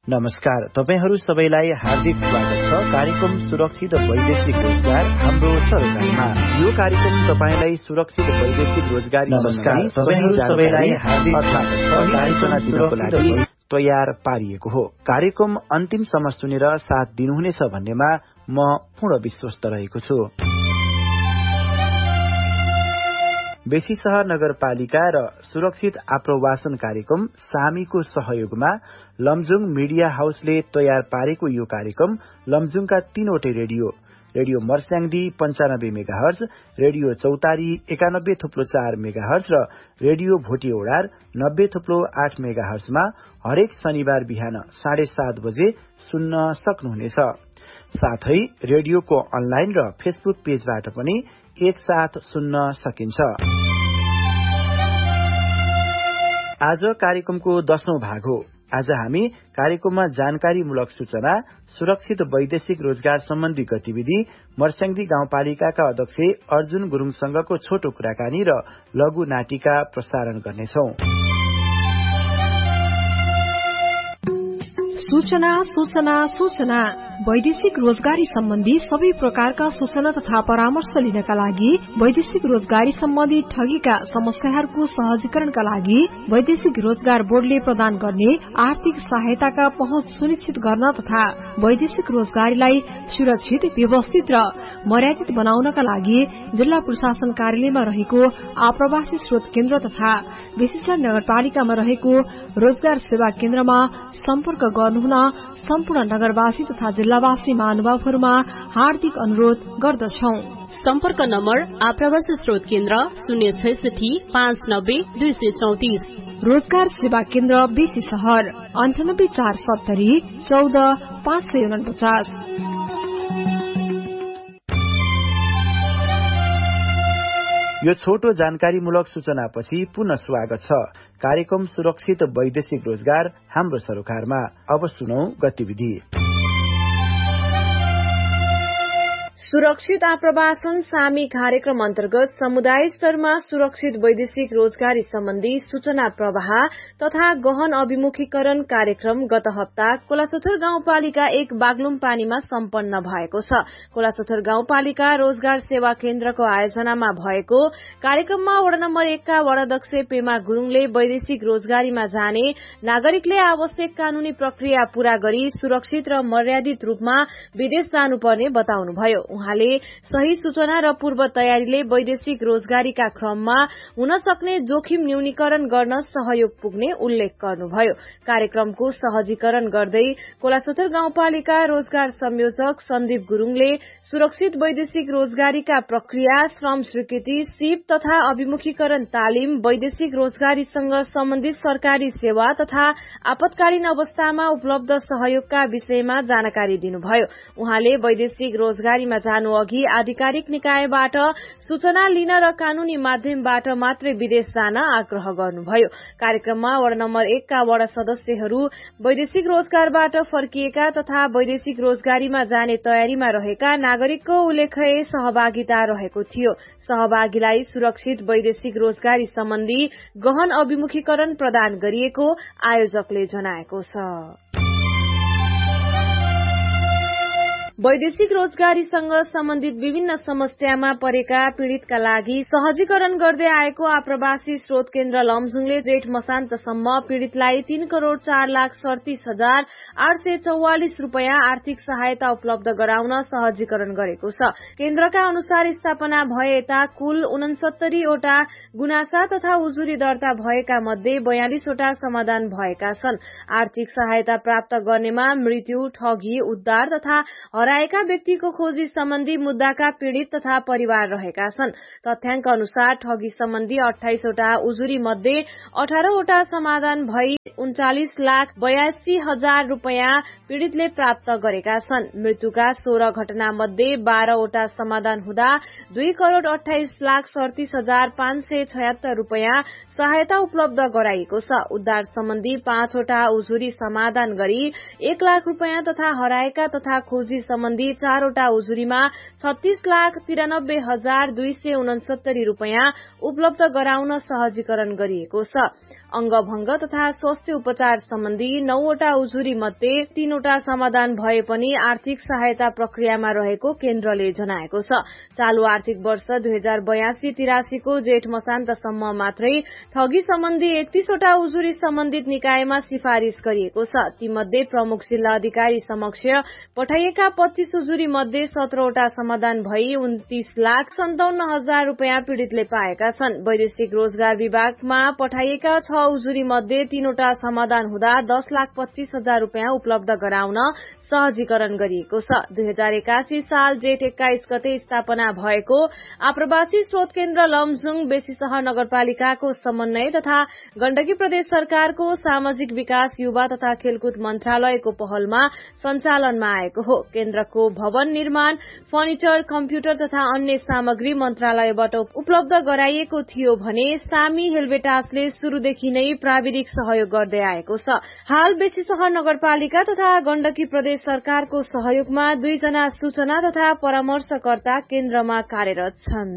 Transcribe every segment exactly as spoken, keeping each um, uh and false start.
नमस्कार, तपाईहरू सबैलाई हार्दिक स्वागत छ कार्यक्रम सुरक्षित वैदेशिक रोजगार हाम्रो सरोकारमा। यो कार्यक्रम तपाईलाई सुरक्षित वैदेशिक रोजगारी नमस्कार, तपाईहरू सबैलाई हार्दिक स्वागत छ कार्यक्रम सुरक्षित लागि तयार पारिएको हो। कार्यक्रम अन्तिमसम्म सुनेर साथ दिनुहुनेछ भन्नेमा म पूर्ण विश्वस्त रहेको छु। बेसी शहर नगरपालिका र सुरक्षित आप्रवासन कार्यक्रम सामीको सहयोगमा लमजुङ मिडिया हाउसले तयार पारेको यो कार्यक्रम लमजुङका तीनवटै रेडियो रेडियो मर्स्याङदी पञ्चानब्बे मेगाहर्ज, रेडियो चौतारी एकानब्बे थुप्लो चार मेगाहर्ज र रेडियो भोटे ओडार नब्बे थुप्लो आठ मेगाहर्जमा हरेक शनिबार बिहान साढे सात बजे सुन्न सक्नुहुनेछ। साथै रेडियोको अनलाइन र फेसबुक पेजबाट पनि एकसाथ सुन्न सकिन्छ। आज कार्यक्रमको दशौं भाग हो। आज हामी कार्यक्रममा जानकारीमूलक सूचना, सुरक्षित वैदेशिक रोजगार सम्बन्धी गतिविधि, मर्स्याङदी गाउँपालिकाका अध्यक्ष अर्जुन गुरुङसँगको छोटो कुराकानी र लघु नाटिका प्रसारण गर्नेछौं। सूचना सूचना सूचना वैदेशिक रोजगारी सम्बन्धी सबै प्रकारका सूचना तथा परामर्श लिनका लागि, वैदेशिक रोजगारी सम्बन्धी ठगीका समस्याहरूको सहजीकरणका लागि वैदेशिक रोजगार बोर्डले प्रदान गर्ने आर्थिक सहायताका पहुँच सुनिश्चित गर्न तथा वैदेशिक रोजगारीलाई सुरक्षित, व्यवस्थित र मर्यादित बनाउनका लागि जिल्ला प्रशासन कार्यालयमा रहेको आप्रवासी स्रोत केन्द्र तथा विशिष्ट नगरपालिकामा रहेको रोजगार सेवा केन्द्रमा सम्पर्क गर्नुहुन सम्पूर्ण नगरवासी तथा जिल्लावासी महानुभावहरूमा हार्दिक अनुरोध गर्दछौ। सम्पर्क नम्बर आप्रवासी स्रोत केन्द्र शून्य छैसठी पाँच नब्बे दुई सय चौतिस, रोजगार सेवा केन्द्र बेसी शहर अन्ठानब्बे चार सत्तरी चौध पाँच सय उनपचास। यो छोटो जानकारीमूलक सूचनापछि पुनः स्वागत छ कार्यक्रम सुरक्षित वैदेशिक रोजगार हाम्रो सरोकारमा। अब सुनौ गतिविधि। सुरक्षित आप्रवासन सामी कार्यक्रम अन्तर्गत समुदाय स्तरमा सुरक्षित वैदेशिक रोजगारी सम्बन्धी सूचना प्रवाह तथा गहन अभिमुखीकरण कार्यक्रम गत हप्ता कोलासोथर गाउँपालिका एक बागलुङ पानीमा सम्पन्न भएको छ। कोलासोथर गाउँपालिका रोजगार सेवा केन्द्रको आयोजनामा भएको कार्यक्रममा वडा नम्बर एकका वडाध्यक्ष पेमा गुरूङले वैदेशिक रोजगारीमा जाने नागरिकले आवश्यक कानूनी प्रक्रिया पूरा गरी सुरक्षित र मर्यादित रूपमा विदेश जानुपर्ने बताउनुभयो। उहाँले सही सूचना र पूर्व तयारीले वैदेशिक रोजगारीका क्रममा हुन सक्ने जोखिम न्यूनीकरण गर्न सहयोग पुग्ने उल्लेख गर्नुभयो। कार्यक्रमको सहजीकरण गर्दै कोलासोथर गाउँपालिका रोजगार संयोजक सन्दीप गुरूङले सुरक्षित वैदेशिक रोजगारीका प्रक्रिया, श्रम स्वीकृति, सिप तथा अभिमुखीकरण तालिम, वैदेशिक रोजगारीसँग सम्बन्धित सरकारी सेवा तथा आपतकालीन अवस्थामा उपलब्ध सहयोगका विषयमा जानकारी दिनुभयो। उहाँले वैदेशिक रोजगारीमा जानु अघि आधिकारिक निकायबाट सूचना लिन र कानूनी माध्यमबाट मात्रै विदेश जान आग्रह गर्नुभयो। कार्यक्रममा वडा नम्बर एकका वडा सदस्यहरू, वैदेशिक रोजगारबाट फर्किएका तथा वैदेशिक रोजगारीमा जाने तयारीमा रहेका नागरिकको उल्लेख्य सहभागिता रहेको थियो। सहभागीलाई सुरक्षित वैदेशिक रोजगारी सम्बन्धी गहन अभिमुखीकरण प्रदान गरिएको आयोजकले जनाएको छ। वैदेशिक रोजगारीसँग सम्बन्धित विभिन्न समस्यामा परेका पीड़ितका लागि सहजीकरण गर्दै आएको आप्रवासी स्रोत केन्द्र लमजुङले जेठ मसान्तसम्म पीड़ितलाई तीन करोड़ चार लाख सड़तीस हजार आठ सय चौवालिस रूपियाँ आर्थिक सहायता उपलब्ध गराउन सहजीकरण गरेको छ। केन्द्रका अनुसार स्थापना भए यता कुल उनसत्तरीवटा गुनासा तथा उजुरी दर्ता भएका मध्ये बयालिसवटा समाधान भएका छन्। आर्थिक सहायता प्राप्त गर्नेमा मृत्यु, ठगी, उद्धार तथा हराएका व्यक्तिको खोजी सम्बन्धी मुद्दाका पीड़ित तथा परिवार रहेका छन्। तथ्याङ्क अनुसार ठगी सम्बन्धी अठाइसवटा उजुरी मध्ये अठारवटा समाधान भई उन्चालिस लाख बयासी हजार रूपियाँ पीड़ितले प्राप्त गरेका छन्। मृत्युका सोह्र घटना मध्ये बाह्रवटा समाधान हुँदा दुई करोड़ अठाइस लाख सड़तीस हजार पाँच सय छयत्तर रूपियाँ सहायता उपलब्ध गराइएको छ। उद्धार सम्बन्धी पाँचवटा उजुरी समाधान गरी एक लाख रूपियाँ तथा हराएका तथा खोजी सम्बन्धी चारवटा उजुरीमा छत्तीस लाख तिरानब्बे हजार दुई सय उनसत्तरी रूपियाँ उपलब्ध गराउन सहजीकरण गरिएको छ। अंगभंग तथा स्वास्थ्य उपचार सम्बन्धी नौवटा उजुरी मध्ये तीनवटा समाधान भए पनि आर्थिक सहायता प्रक्रियामा रहेको केन्द्रले जनाएको छ। चालू आर्थिक वर्ष दुई हजार बयासी तिरासीको जेठ मसान्तसम्म मात्रै ठगी सम्बन्धी एकतीसवटा उजुरी सम्बन्धित निकायमा सिफारिश गरिएको छ। तीमध्ये प्रमुख जिल्ला अधिकारी समक्ष पठाइएका पच्चीस उजुरी मध्ये सत्रहवटा समाधान भई उन्तीस लाख सन्ताउन्न हजार रूपियाँ पीड़ितले पाएका छन्। वैदेशिक रोजगार विभागमा पठाइएका छ उजुरी मध्ये तीनवटा समाधान हुँदा दस लाख पच्चीस हजार रूपियाँ उपलब्ध गराउन सहजीकरण गरिएको छ। दुई हजार एकासी साल जेठ एक्काइस गते स्थापना भएको आप्रवासी स्रोत केन्द्र लमजुङ बेसीसह नगरपालिकाको समन्वय तथा गण्डकी प्रदेश सरकारको सामाजिक विकास युवा तथा खेलकुद मन्त्रालयको पहलमा सञ्चालनमा आएको हो। केन्द्रको भवन निर्माण, फर्निचर, कम्प्युटर तथा अन्य सामग्री मन्त्रालयबाट उपलब्ध गराइएको थियो भने सामी हेलवेटासले शुरूदेखि नै प्राविधिक सहयोग गर्दै आएको छ। हाल बेसीसह नगरपालिका तथा गण्डकी प्रदेश सरकारको सहयोगमा दुईजना सूचना तथा परामर्शकर्ता केन्द्रमा कार्यरत छन्।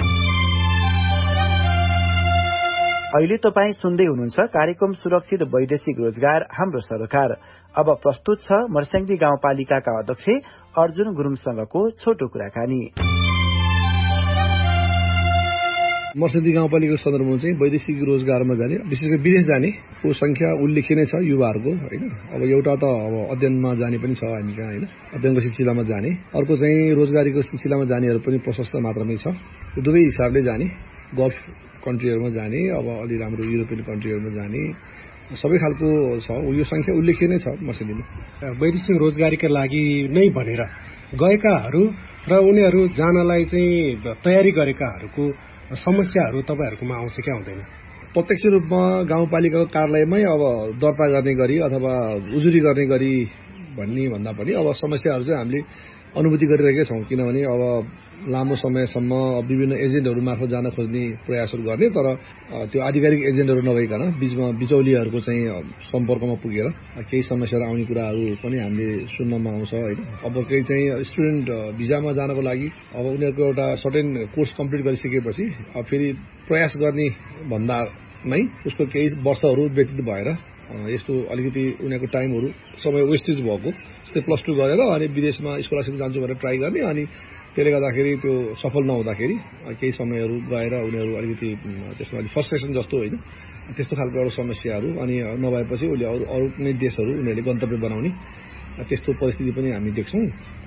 अहिले तपाईँ सुन्दै हुनुहुन्छ कार्यक्रम सुरक्षित वैदेशिक रोजगार हाम्रो सरकार। अब प्रस्तुत छ मर्स्याङ्दी गाउँपालिकाका अध्यक्ष अर्जुन गुरुङसँगको छोटो कुराकानी। मर्स्याङ्दी गाउँपालिकाको सन्दर्भमा चाहिँ वैदेशिक रोजगारमा जाने, विशेष गरी विदेश जाने को संख्या उल्लेखनीय छ युवाहरूको, होइन। अब एउटा त अब अध्ययनमा जाने पनि छ हामी कहाँ, होइन, अध्ययनको सिलसिलामा जाने। अर्को चाहिँ रोजगारीको सिलसिलामा जानेहरू पनि प्रशस्त मात्रामै छ। दुवै हिसाबले जाने, गल्फ कन्ट्रीहरूमा जाने, अब अलि राम्रो युरोपियन कन्ट्रीहरूमा जाने, सबै खालको छ। यो संख्या उल्लेखनीय छ मर्स्याङ्दीमा। वैदेशिक रोजगारीका लागि नै भनेर गएकाहरू र उनीहरू जानलाई चाहिँ तयारी गरेकाहरूको समस्याहरू तपाईहरुकोमा आउँछ कि आउँदैन? प्रत्यक्ष रूपमा गाउँपालिकाको कार्यालयमै अब दर्ता गर्ने गरी अथवा उजुरी गर्ने गरी भन्ने भन्दा पनि अब समस्याहरू चाहिँ हामीले अनुभूति गरिरहेकै छौँ। किनभने अब लामो समयसम्म विभिन्न एजेन्टहरू मार्फत जान खोज्ने प्रयासहरू गर्ने, तर त्यो आधिकारिक एजेन्टहरू नभइकन बीचमा बिचौलियाहरूको चाहिँ सम्पर्कमा पुगेर केही समस्याहरू आउने कुराहरू पनि हामीले सुन्नमा आउँछ, होइन। अब केही चाहिँ स्टुडेन्ट भिजामा जानको लागि अब उनीहरूको एउटा सर्टेन कोर्स कम्प्लिट गरिसकेपछि अब फेरि प्रयास गर्ने भन्दा नै उसको केही वर्षहरू व्यतीत भएर यस्तो अलिकति उनीहरूको टाइमहरू समय वेस्टेज भएको, जस्तै प्लस टू गरेर अनि विदेशमा स्कलरसिप जान्छु भनेर ट्राई गर्ने, अनि त्यसले गर्दाखेरि त्यो सफल नहुँदाखेरि केही समयहरू गएर उनीहरू अलिकति त्यसमा अलिक फ्रस्ट्रेसन जस्तो, होइन, त्यस्तो खालको एउटा समस्याहरू अनि नभएपछि उसले अरू अरू कुनै देशहरू उनीहरूले गन्तव्य बनाउने त्यस्तो परिस्थिति पनि हामी देख्छौँ।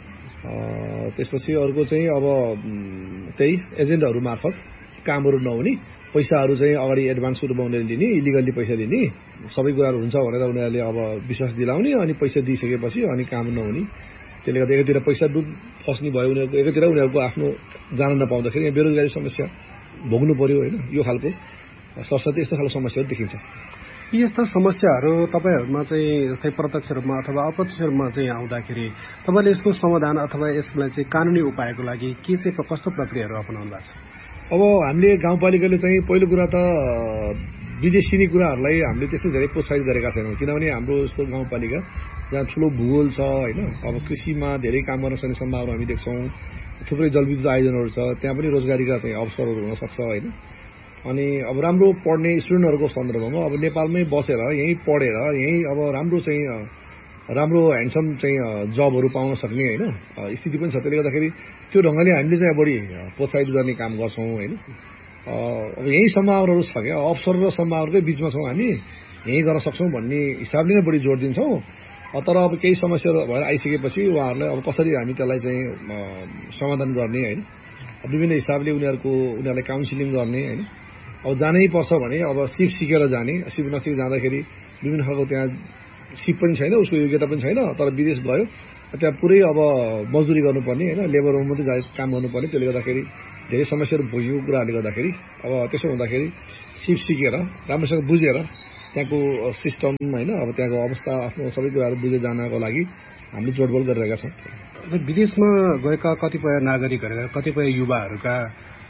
त्यसपछि अर्को चाहिँ अब त्यही एजेन्टहरू मार्फत कामहरू नहुने, पैसाहरू चाहिँ अगाडि एडभान्सको रूपमा उनीहरूले लिने, इलिगल्ली पैसा दिने, सबै कुराहरू हुन्छ भनेर उनीहरूले अब विश्वास दिलाउने, अनि पैसा दिइसकेपछि अनि काम नहुने। त्यसले गर्दा एकातिर पैसा डुब फस्ने भयो उनीहरूको, एकातिर उनीहरूको आफ्नो जान नपाउँदाखेरि यहाँ बेरोजगारी समस्या भोग्नु पर्यो, होइन। यो खालको सरस्वती यस्तो खालको समस्याहरू देखिन्छ। यस्ता समस्याहरू तपाईहरुमा चाहिँ जस्तै प्रत्यक्ष रूपमा अथवा अप्रत्यक्ष रूपमा चाहिँ आउँदाखेरि तपाईले यसको समाधान अथवा यसलाई चाहिँ कानुनी उपायको लागि के चाहिँ कस्तो प्रक्रियाहरू अपनाउनु भएको छ? अब हामीले गाउँपालिकाले चाहिँ पहिलो कुरा त विदेशी कुराहरूलाई हामीले त्यस्तो धेरै प्रोत्साहित गरेका छैनौँ। किनभने हाम्रो यस्तो गाउँपालिका जहाँ ठुलो भूगोल छ, होइन, अब कृषिमा धेरै काम गर्न सक्ने सम्भावना हामी देख्छौँ, थुप्रै जलविद्युत आयोजनाहरू छ, त्यहाँ पनि रोजगारीका चाहिँ अवसरहरू हुन सक्छ, होइन। अनि अब राम्रो पढ्ने स्टुडेन्टहरूको सन्दर्भमा अब नेपालमै बसेर यहीँ पढेर यहीँ अब राम्रो चाहिँ राम्रो ह्यान्डसम चाहिँ जबहरू पाउन सक्ने, होइन, स्थिति पनि छ। त्यसले गर्दाखेरि त्यो ढङ्गले हामीले चाहिँ बढी प्रोत्साहित गर्ने काम गर्छौँ, होइन। अब यही सम्भावनाहरू छ क्या, अवसर र सम्भावनाकै बिचमा छौँ हामी, यहीँ गर्न सक्छौँ भन्ने हिसाबले नै बढी जोड दिन्छौँ। तर अब केही समस्याहरू भएर आइसकेपछि उहाँहरूलाई अब कसरी हामी त्यसलाई चाहिँ समाधान गर्ने, होइन, विभिन्न हिसाबले उनीहरूको उनीहरूलाई काउन्सिलिङ गर्ने, होइन। अब जानै पर्छ भने अब सिप सिकेर जाने, सिप नसिक जाँदाखेरि विभिन्न खालको त्यहाँ सिप पनि छैन, उसको योग्यता पनि छैन, तर विदेश गयो त्यहाँ पुरै अब मजदुरी गर्नुपर्ने, होइन, लेबरमा मात्रै जा काम गर्नुपर्ने। त्यसले गर्दाखेरि धेरै समस्याहरू भोगेको कुराहरूले गर्दाखेरि अब त्यसो हुँदाखेरि सिप सिकेर राम्रोसँग बुझेर त्यहाँको सिस्टम, होइन, अब त्यहाँको अवस्था आफ्नो सबै कुराहरू बुझेर जानको लागि हामीले जोडबोल गरिरहेका छौँ। विदेशमा गएका कतिपय नागरिकहरूका कतिपय युवाहरूका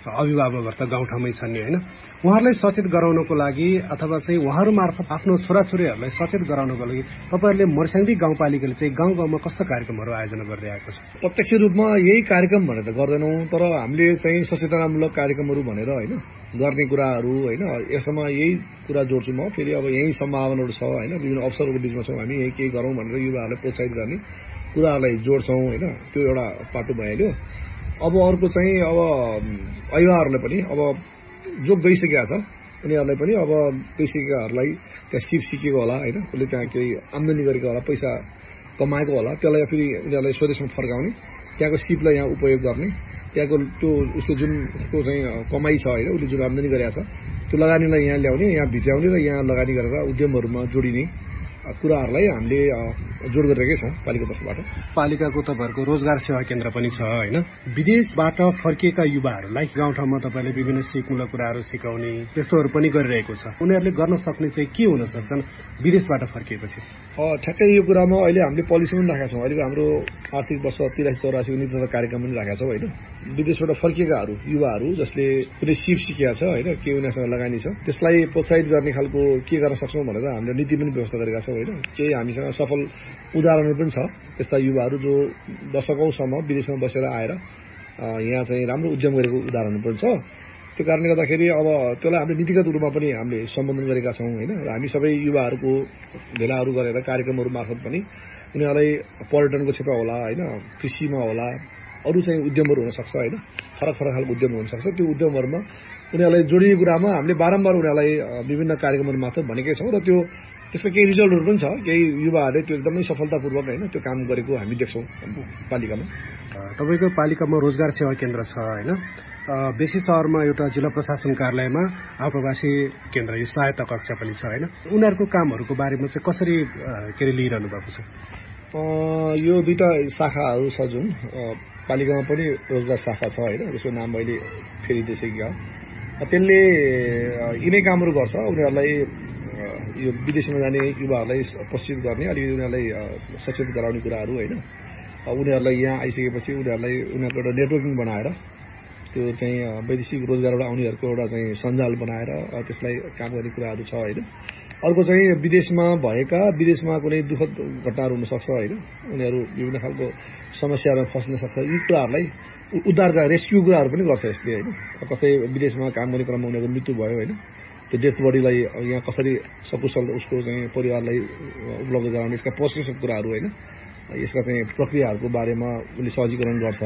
अभिभावकहरू त गाउँठाउँमै छन् नि होइन, उहाँहरूलाई सचेत गराउनको लागि अथवा चाहिँ उहाँहरू मार्फत आफ्नो छोराछोरीहरूलाई सचेत गराउनको लागि तपाईँहरूले मर्स्याङ्दी गाउँपालिकाले चाहिँ गाउँ गाउँमा कस्तो कार्यक्रमहरू आयोजना गर्दै आएको छ? प्रत्यक्ष रूपमा यही कार्यक्रम भनेर त गर्दैनौँ, तर हामीले चाहिँ सचेतनामूलक कार्यक्रमहरू भनेर होइन गर्ने कुराहरू होइन, यसमा यही कुरा जोड्छु म। फेरि अब यही सम्भावनाहरू छ होइन, विभिन्न अवसरहरूको बिचमा छौँ हामी, यही केही गरौँ भनेर युवाहरूलाई प्रोत्साहित गर्ने कुराहरूलाई जोड्छौँ होइन, त्यो एउटा पाटो भइहाल्यो। अब अर्को चाहिँ अब अभिभावकहरूलाई पनि अब जो गइसकेका छ उनीहरूलाई पनि अब गइसकेकाहरूलाई त्यहाँ सिप सिकेको होला होइन, उसले त्यहाँ केही आम्दानी गरेको होला, पैसा कमाएको होला, त्यसलाई फेरि उनीहरूलाई स्वदेशमा फर्काउने, त्यहाँको सिपलाई यहाँ उपयोग गर्ने, त्यहाँको त्यो उसले जुन उसको चाहिँ कमाई छ होइन, उसले जुन आम्दानी गरेको छ त्यो लगानीलाई यहाँ ल्याउने, यहाँ भित्र्याउने र यहाँ लगानी गरेर उद्यमहरूमा जोडिने कुराहरूलाई हामीले जोड गरिरहेकै छौँ पालिका तर्फबाट। पालिकाको तपाईँहरूको रोजगार सेवा केन्द्र पनि छ होइन, विदेशबाट फर्किएका युवाहरूलाई गाउँठाउँमा तपाईँले विभिन्न सिकमूलक कुराहरू सिकाउने त्यस्तोहरू पनि गरिरहेको छ। उनीहरूले गर्न सक्ने चाहिँ के हुन सक्छन् विदेशबाट फर्किएपछि? ठ्याक्कै यो कुरामा अहिले हामीले पोलिसी पनि राखेका छौँ। अहिलेको हाम्रो आर्थिक वर्ष तिरासी चौरासीको नीति तथा कार्यक्रम पनि राखेका छौँ होइन। विदेशबाट फर्किएकाहरू युवाहरू जसले कुनै सिप सिकेका छ होइन, के उनीहरूसँग लगानी छ, त्यसलाई प्रोत्साहित गर्ने खालको के गर्न सक्छौँ भनेर हामीले नीति पनि व्यवस्था गरेका छौँ होइन। केही हामीसँग सफल उदाहरणहरू पनि छ त्यस्ता युवाहरू जो दशकौँसम्म विदेशमा बसेर आएर यहाँ चाहिँ राम्रो उद्यम गरेको उदाहरणहरू पनि छ। त्यो कारणले गर्दाखेरि अब त्यसलाई हामीले नीतिगत रूपमा पनि हामीले सम्बोधन गरेका छौँ होइन। हामी सबै युवाहरूको भेलाहरू गरेर कार्यक्रमहरू मार्फत पनि उनीहरूलाई पर्यटनको क्षेत्र होला होइन, कृषिमा होला, अरू चाहिँ उद्यमहरू हुनसक्छ होइन, फरक फरक खालको उद्यम हुनसक्छ, त्यो उद्यमहरूमा उनीहरूलाई जोडिने कुरामा हामीले बारम्बार उनीहरूलाई विभिन्न कार्यक्रमहरू मार्फत भनेकै छौँ र त्यो त्यसको केही रिजल्टहरू पनि छ। केही युवाहरूले त्यो एकदमै सफलतापूर्वक होइन त्यो काम गरेको हामी देख्छौँ पालिकामा। तपाईँको पालिकामा रोजगार सेवा केन्द्र छ होइन, बेसी शहरमा एउटा जिल्ला प्रशासन कार्यालयमा आप्रवासी केन्द्र यो सहायता कक्ष पनि छ होइन, उनीहरूको कामहरूको बारेमा चाहिँ कसरी के अरे लिइरहनु भएको छ? यो दुईवटा शाखाहरू छ जुन पालिकामा पनि रोजगार शाखा छ होइन, त्यसको नाम अहिले फेरि त्यसैको त्यसले यिनै कामहरू गर्छ। उनीहरूलाई यो विदेशमा जाने युवाहरूलाई प्रशिक्षित गर्ने, अलिकति उनीहरूलाई सचेत गराउने कुराहरू होइन, उनीहरूलाई यहाँ आइसकेपछि उनीहरूलाई उनीहरूको एउटा नेटवर्किङ बनाएर त्यो चाहिँ वैदेशिक रोजगारबाट आउनेहरूको एउटा चाहिँ सञ्जाल बनाएर त्यसलाई काम गर्ने कुराहरू छ होइन। अर्को चाहिँ विदेशमा भएका विदेशमा कुनै दुःखद घटनाहरू हुनसक्छ होइन, उनीहरू विभिन्न खालको समस्यामा फस्न सक्छ, यी कुराहरूलाई उद्धारका रेस्क्यु कुराहरू पनि गर्छ यसले होइन। कतै विदेशमा काम गर्ने क्रममा उनीहरूको मृत्यु भयो होइन, त्यो डेथ बडीलाई यहाँ कसरी सकुशल उसको चाहिँ परिवारलाई उपलब्ध गराउने, यसका प्रोसेसको कुराहरू होइन, यसका चाहिँ प्रक्रियाहरूको बारेमा उसले सहजीकरण गर्छ।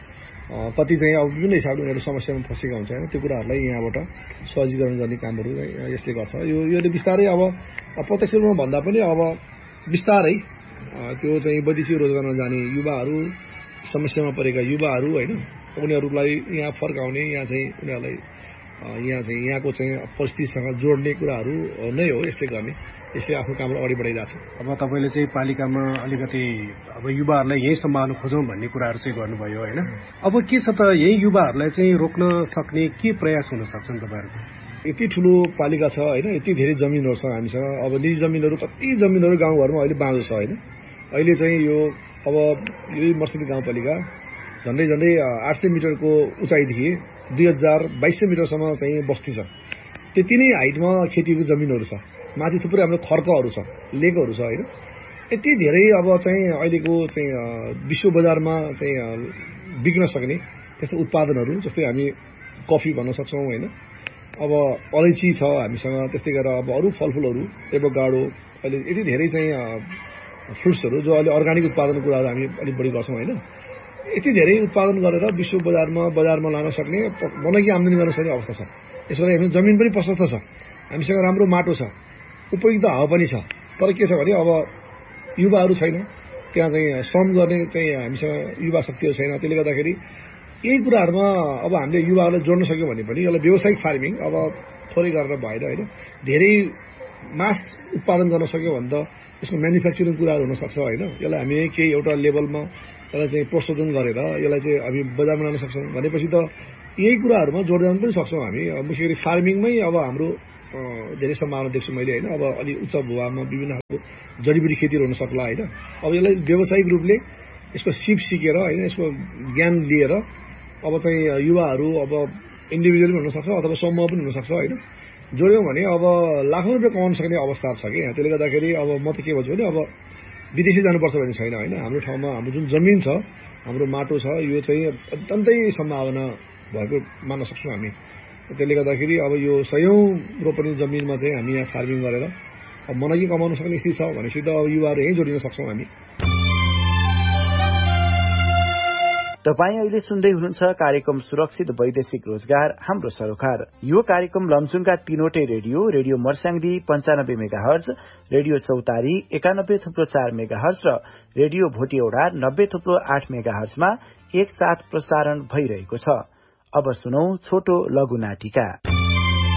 कति चाहिँ अब विभिन्न हिसाबले उनीहरू समस्यामा फँसेका हुन्छ होइन, त्यो कुराहरूलाई यहाँबाट सहजीकरण गर्ने कामहरू यसले गर्छ। यो योले बिस्तारै अब प्रत्यक्ष रूपमा भन्दा पनि अब बिस्तारै त्यो चाहिँ वैदेशिक रोजगारमा जाने युवाहरू, समस्यामा परेका युवाहरू होइन, उनीहरूलाई यहाँ फर्काउने, यहाँ चाहिँ उनीहरूलाई यहाँ चाहिँ यहाँको चाहिँ परिस्थितिसँग जोड्ने कुराहरू नै हो यसले गर्ने, यसले आफ्नो कामलाई अगाडि बढाइरहेको छ। अब तपाईँले चाहिँ पालिकामा अलिकति अब युवाहरूलाई यही सम्हाल्नु खोजौँ भन्ने कुराहरू चाहिँ गर्नुभयो होइन, अब के छ त यही युवाहरूलाई चाहिँ रोक्न सक्ने के प्रयास हुन सक्छन् तपाईँहरूको? यति ठुलो पालिका छ होइन, यति धेरै जमिनहरू छ हामीसँग। अब निजी जमिनहरू कति जमिनहरू गाउँघरमा अहिले बाँझो छ होइन। अहिले चाहिँ यो अब यही मर्स्याङ्दी गाउँपालिका झन्डै झन्डै आठ सय मिटरको उचाइदेखि दुई हजार बाइस सय मिटरसम्म चाहिँ बस्ती छ। त्यति नै हाइटमा खेतीको जमिनहरू छ, माथि थुप्रै हाम्रो खर्कहरू छ, लेकहरू छ होइन। यति धेरै अब चाहिँ अहिलेको चाहिँ विश्व बजारमा चाहिँ बिक्न सक्ने त्यस्तो उत्पादनहरू, जस्तै हामी कफी भन्न सक्छौँ होइन, अब अलैँची छ हामीसँग, त्यस्तै गरेर अब अरू फलफुलहरू, एभोकाडो, अहिले यति धेरै चाहिँ फ्रुट्सहरू जो अहिले अर्ग्यानिक उत्पादनको कुराहरू हामी अलिक बढी गर्छौँ होइन। यति धेरै उत्पादन गरेर विश्व बजारमा बजारमा लान सक्ने, बनकी आम्दानी गर्न सक्ने अवस्था छ। यसबाट हामी जमिन पनि प्रशस्त छ, हामीसँग राम्रो माटो छ, उपयुक्त हावा पनि छ, तर के छ भने अब युवाहरू छैन, त्यहाँ चाहिँ श्रम गर्ने चाहिँ हामीसँग युवा शक्तिहरू छैन। त्यसले गर्दाखेरि यही कुराहरूमा अब हामीले युवाहरूलाई जोड्न सक्यौँ भने पनि यसलाई व्यावसायिक फार्मिङ अब थोरै गरेर भएर होइन, धेरै मास उत्पादन गर्न सक्यौँ भने त यसको म्यानुफ्याक्चरिङ कुराहरू हुनसक्छ होइन। यसलाई हामी केही एउटा लेभलमा यसलाई चाहिँ प्रोत्साहन गरेर यसलाई चाहिँ हामी बजारमा लान सक्छौँ भनेपछि त यही कुराहरूमा जोड जान पनि सक्छौँ हामी। मुख्य गरी फार्मिङमै अब हाम्रो धेरै सम्भावना देख्छु मैले होइन। अब अलि उच्च भूभागमा विभिन्न खालको जडीबुटी खेतीहरू हुन सक्ला होइन। अब यसलाई व्यावसायिक रूपले यसको सिप सिकेर होइन, यसको ज्ञान लिएर अब चाहिँ युवाहरू अब इन्डिभिजुअल पनि हुनसक्छ अथवा समूह पनि हुनसक्छ होइन। जोड्यौँ भने अब लाखौँ रुपियाँ कमाउन सक्ने अवस्था छ कि यहाँ। त्यसले गर्दाखेरि अब म त के भन्छु भने अब विदेशी जानुपर्छ भन्ने छैन होइन। हाम्रो ठाउँमा हाम्रो जुन जमिन छ, हाम्रो माटो छ, यो चाहिँ अत्यन्तै सम्भावना भएको मान्न सक्छौँ हामी। त्यसले गर्दाखेरि अब यो सयौँ रोपनी जमिनमा चाहिँ हामी यहाँ फार्मिङ गरेर अब मनकी कमाउन सक्ने स्थिति छ भनेपछि त अब युवाहरू यहीँ जोडिन सक्छौँ हामी। तपाईँ अहिले सुन्दै हुनुहुन्छ कार्यक्रम सुरक्षित वैदेशिक रोजगार हाम्रो सरोकार। यो कार्यक्रम लमजुङका तीनवटै रेडियो रेडियो मर्स्याङदी पञ्चानब्बे मेगा हर्ज, रेडियो चौतारी एकानब्बे थुप्रो चार मेगा हर्ज र रेडियो भोटियौडा नब्बे थुप्रो आठ मेगा हर्जमा एकसाथ प्रसारण भइरहेको छ। अब सुनौ छोटो लघु नाटिका।